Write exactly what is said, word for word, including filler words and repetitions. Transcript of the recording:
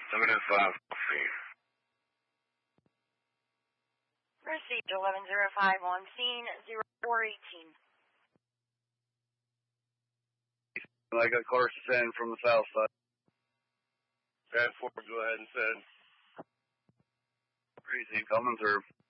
seven oh five, coffee. Received eleven oh five on scene, zero four eighteen. I got cars to send from the south side. Transport, go ahead and send. Receive, coming through.